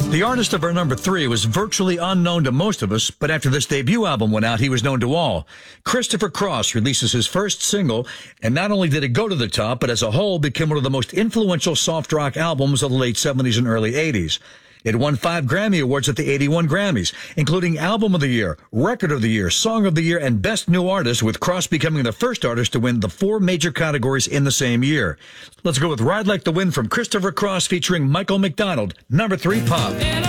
The artist of our number 3 was virtually unknown to most of us, but after this debut album went out, he was known to all. Christopher Cross releases his first single, and not only did it go to the top, but as a whole became one of the most influential soft rock albums of the late 70s and early 80s. It won 5 Grammy Awards at the 81 Grammys, including Album of the Year, Record of the Year, Song of the Year, and Best New Artist, with Cross becoming the first artist to win the 4 major categories in the same year. Let's go with Ride Like the Wind from Christopher Cross featuring Michael McDonald, number 3 pop.